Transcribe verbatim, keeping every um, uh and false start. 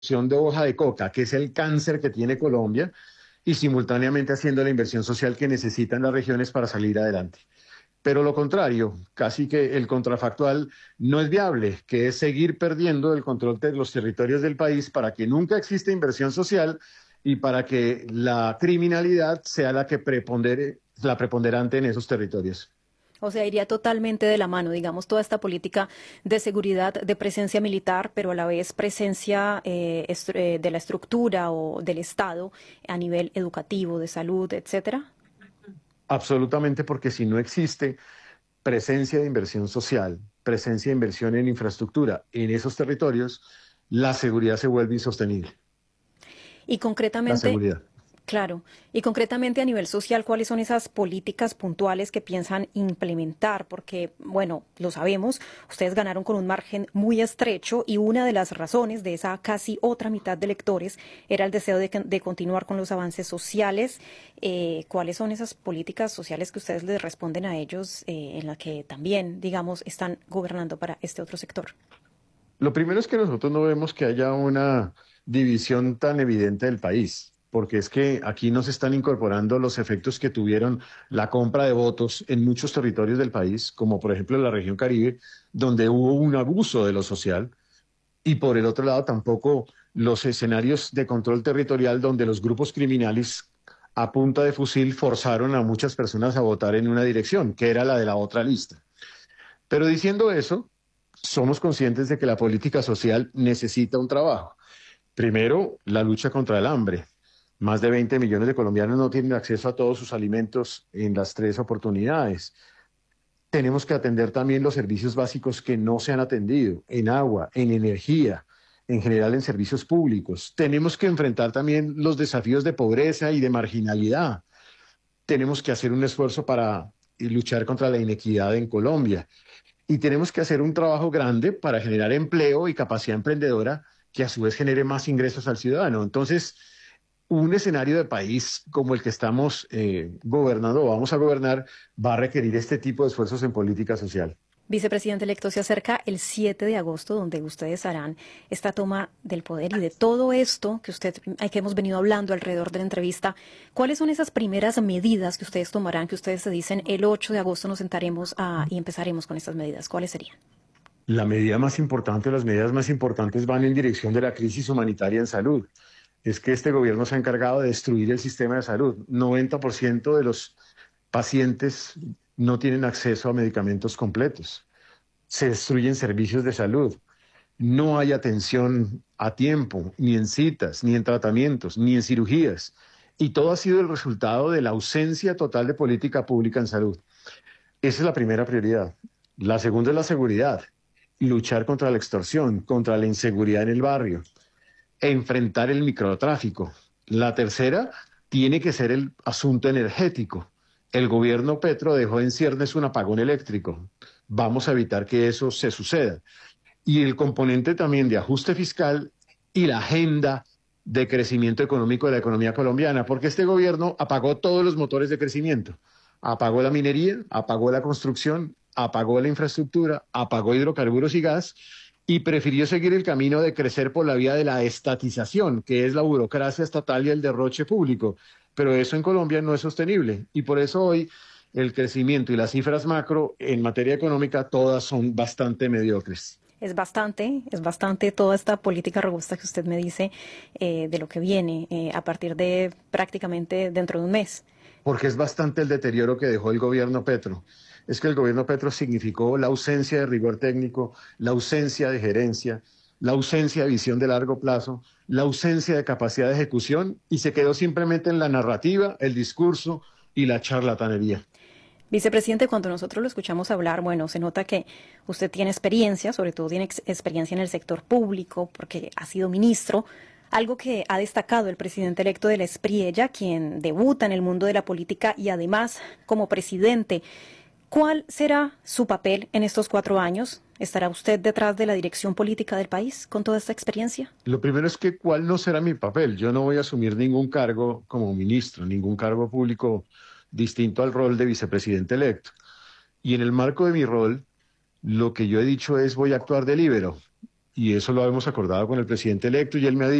de hoja de coca, que es el cáncer que tiene Colombia, y simultáneamente haciendo la inversión social que necesitan las regiones para salir adelante. Pero lo contrario, casi que el contrafactual no es viable, que es seguir perdiendo el control de los territorios del país para que nunca exista inversión social y para que la criminalidad sea la que prepondere, la preponderante en esos territorios. O sea, iría totalmente de la mano, digamos, toda esta política de seguridad, de presencia militar, pero a la vez presencia eh, eh, de la estructura o del Estado a nivel educativo, de salud, etcétera. Absolutamente, porque si no existe presencia de inversión social, presencia de inversión en infraestructura en esos territorios, la seguridad se vuelve insostenible. Y La concretamente, seguridad. claro, y concretamente a nivel social, ¿cuáles son esas políticas puntuales que piensan implementar? Porque, bueno, lo sabemos, ustedes ganaron con un margen muy estrecho y una de las razones de esa casi otra mitad de electores era el deseo de, de continuar con los avances sociales. Eh, ¿Cuáles son esas políticas sociales que ustedes les responden a ellos eh, en las que también, digamos, están gobernando para este otro sector? Lo primero es que nosotros no vemos que haya una división tan evidente del país, porque es que aquí no se están incorporando los efectos que tuvieron la compra de votos en muchos territorios del país, como por ejemplo en la región Caribe, donde hubo un abuso de lo social, y por el otro lado tampoco los escenarios de control territorial donde los grupos criminales a punta de fusil forzaron a muchas personas a votar en una dirección, que era la de la otra lista. Pero diciendo eso, somos conscientes de que la política social necesita un trabajo. Primero, la lucha contra el hambre. Más de veinte millones de colombianos no tienen acceso a todos sus alimentos en las tres oportunidades. Tenemos que atender también los servicios básicos que no se han atendido, en agua, en energía, en general en servicios públicos. Tenemos que enfrentar también los desafíos de pobreza y de marginalidad. Tenemos que hacer un esfuerzo para luchar contra la inequidad en Colombia. Y tenemos que hacer un trabajo grande para generar empleo y capacidad emprendedora que a su vez genere más ingresos al ciudadano. Entonces, un escenario de país como el que estamos eh, gobernando o vamos a gobernar va a requerir este tipo de esfuerzos en política social. Vicepresidente electo, se acerca el siete de agosto, donde ustedes harán esta toma del poder y de todo esto que usted, que hemos venido hablando alrededor de la entrevista. ¿Cuáles son esas primeras medidas que ustedes tomarán, que ustedes se dicen el ocho de agosto nos sentaremos a, y empezaremos con estas medidas? ¿Cuáles serían? La medida más importante, las medidas más importantes van en dirección de la crisis humanitaria en salud. Es que este gobierno se ha encargado de destruir el sistema de salud. noventa por ciento de los pacientes no tienen acceso a medicamentos completos. Se destruyen servicios de salud. No hay atención a tiempo, ni en citas, ni en tratamientos, ni en cirugías. Y todo ha sido el resultado de la ausencia total de política pública en salud. Esa es la primera prioridad. La segunda es la seguridad. Luchar contra la extorsión, contra la inseguridad en el barrio, enfrentar el microtráfico. La tercera tiene que ser el asunto energético. El gobierno Petro dejó en ciernes un apagón eléctrico. Vamos a evitar que eso se suceda. Y el componente también de ajuste fiscal y la agenda de crecimiento económico de la economía colombiana, porque este gobierno apagó todos los motores de crecimiento. Apagó la minería, apagó la construcción, apagó la infraestructura, apagó hidrocarburos y gas y prefirió seguir el camino de crecer por la vía de la estatización, que es la burocracia estatal y el derroche público. Pero eso en Colombia no es sostenible y por eso hoy el crecimiento y las cifras macro en materia económica todas son bastante mediocres. Es bastante, es bastante toda esta política robusta que usted me dice eh, de lo que viene eh, a partir de prácticamente dentro de un mes. Porque es bastante el deterioro que dejó el gobierno Petro. Es que el gobierno Petro significó la ausencia de rigor técnico, la ausencia de gerencia, la ausencia de visión de largo plazo, la ausencia de capacidad de ejecución y se quedó simplemente en la narrativa, el discurso y la charlatanería. Vicepresidente, cuando nosotros lo escuchamos hablar, bueno, se nota que usted tiene experiencia, sobre todo tiene ex experiencia en el sector público, porque ha sido ministro. Algo que ha destacado el presidente electo de la Espriella, quien debuta en el mundo de la política y además como presidente. ¿Cuál será su papel en estos cuatro años? ¿Estará usted detrás de la dirección política del país con toda esta experiencia? Lo primero es que cuál no será mi papel. Yo no voy a asumir ningún cargo como ministro, ningún cargo público distinto al rol de vicepresidente electo. Y en el marco de mi rol, lo que yo he dicho es voy a actuar de líbero. y eso lo hemos acordado con el presidente electo y él me ha